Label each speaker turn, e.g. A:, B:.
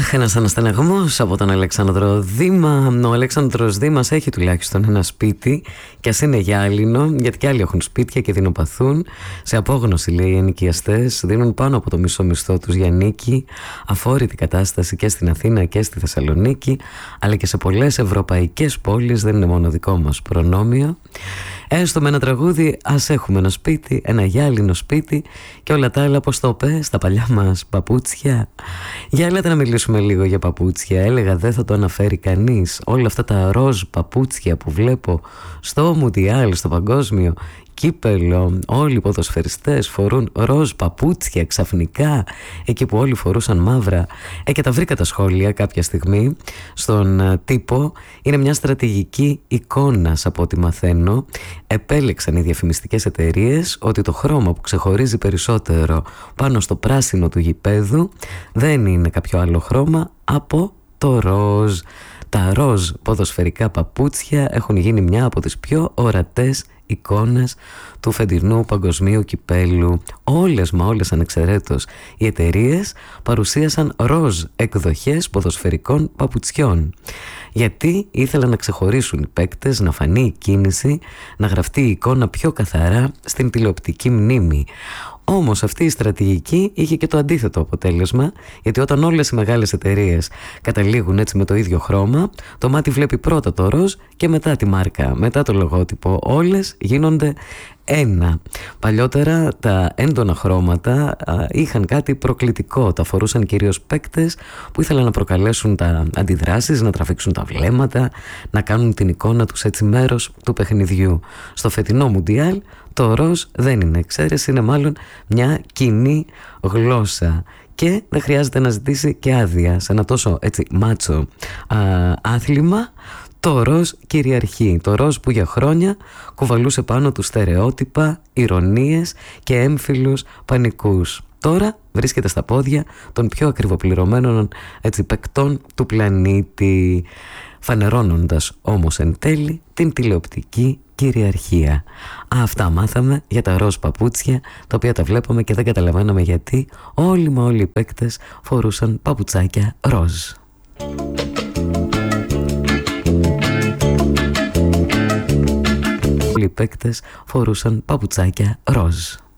A: Αχ, ένας αναστεναγμός από τον Αλέξανδρο Δήμα. Ο Αλέξανδρος Δήμας έχει τουλάχιστον ένα σπίτι, και ας είναι γυάλινο, γιατί και άλλοι έχουν σπίτια και δεινοπαθούν. Σε απόγνωση, λέει, οι ενοικιαστές δίνουν πάνω από το μισό μισθό τους για νίκη. Αφόρητη κατάσταση και στην Αθήνα και στη Θεσσαλονίκη, αλλά και σε πολλές ευρωπαϊκές πόλεις. Δεν είναι μόνο δικό μας προνόμιο. Έστω με ένα τραγούδι, ας έχουμε ένα σπίτι, ένα γυάλινο σπίτι, και όλα τα άλλα, πώς το πες, στα παλιά μας παπούτσια. Για έλατε να μιλήσουμε λίγο για παπούτσια. Έλεγα δεν θα το αναφέρει κανείς. Όλα αυτά τα ροζ παπούτσια που βλέπω στο Μουντιάλ, στο παγκόσμιο κύπελο, όλοι οι ποδοσφαιριστές φορούν ροζ παπούτσια ξαφνικά, εκεί που όλοι φορούσαν μαύρα. Και τα βρήκα τα σχόλια κάποια στιγμή στον τύπο. Είναι μια στρατηγική εικόνας, από ό,τι μαθαίνω. Επέλεξαν οι διαφημιστικές εταιρείες ότι το χρώμα που ξεχωρίζει περισσότερο πάνω στο πράσινο του γηπέδου δεν είναι κάποιο άλλο χρώμα από το ροζ. Τα ροζ ποδοσφαιρικά παπούτσια έχουν γίνει μια από τις πιο ορατές εικόνες του φετινού παγκοσμίου κυπέλου. Όλες ανεξαιρέτως οι εταιρείες παρουσίασαν ροζ εκδοχές ποδοσφαιρικών παπουτσιών, γιατί ήθελαν να ξεχωρίσουν οι παίκτες, να φανεί η κίνηση, να γραφτεί η εικόνα πιο καθαρά στην τηλεοπτική μνήμη. Όμως αυτή η στρατηγική είχε και το αντίθετο αποτέλεσμα, γιατί όταν όλες οι μεγάλες εταιρείες καταλήγουν έτσι με το ίδιο χρώμα, το μάτι βλέπει πρώτα το ροζ και μετά τη μάρκα, μετά το λογότυπο. Όλες γίνονται ένα. Παλιότερα τα έντονα χρώματα είχαν κάτι προκλητικό. Τα φορούσαν κυρίως παίκτες που ήθελαν να προκαλέσουν τα αντιδράσεις, να τραβήξουν τα βλέμματα, να κάνουν την εικόνα τους έτσι μέρος του παιχνιδιού. Στο φετινό Μουντιάλ το ροζ δεν είναι εξαίρεση, είναι μάλλον μια κοινή γλώσσα. Και δεν χρειάζεται να ζητήσει και άδεια σε ένα τόσο έτσι μάτσο άθλημα. Το ροζ κυριαρχεί. Το ροζ που για χρόνια κουβαλούσε πάνω του στερεότυπα, ηρωνίες και έμφυλους πανικούς. Τώρα βρίσκεται στα πόδια των πιο ακριβοπληρωμένων έτσι παικτών του πλανήτη, φανερώνοντας όμως εν τέλει την τηλεοπτική κυριαρχία. Αυτά μάθαμε για τα ροζ παπούτσια, τα οποία τα βλέπαμε και δεν καταλαβαίναμε γιατί όλοι οι παίκτες φορούσαν παπουτσάκια ροζ. Όλοι οι παίκτες φορούσαν παπουτσάκια ροζ.